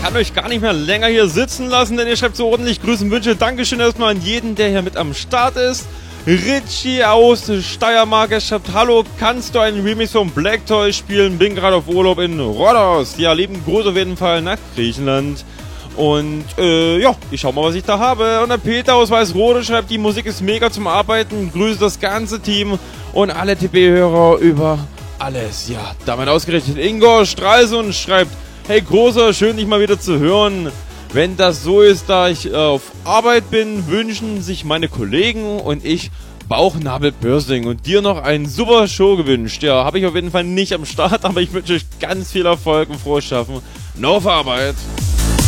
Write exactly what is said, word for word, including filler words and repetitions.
kann euch gar nicht mehr länger hier sitzen lassen, denn ihr schreibt so ordentlich Grüßen, Wünsche. Dankeschön erstmal an jeden, der hier mit am Start ist. Richie aus Steiermark, er schreibt, hallo, kannst du einen Remix von Black Toy spielen? Bin gerade auf Urlaub in Rhodos. Ja, lieben Gruß auf jeden Fall nach Griechenland. Und, äh, ja, ich schau mal, was ich da habe. Und der Peter aus Weißrode schreibt, die Musik ist mega zum Arbeiten. Grüße das ganze Team und alle T B-Hörer über alles. Ja, damit ausgerichtet. Ingo Stralsund schreibt, hey Großer, schön dich mal wieder zu hören. Wenn das so ist, da ich äh, auf Arbeit bin, wünschen sich meine Kollegen und ich Bauchnabelbürsing und dir noch einen super Show gewünscht. Ja, habe ich auf jeden Fall nicht am Start, aber ich wünsche euch ganz viel Erfolg und frohes Schaffen. Noch auf Arbeit.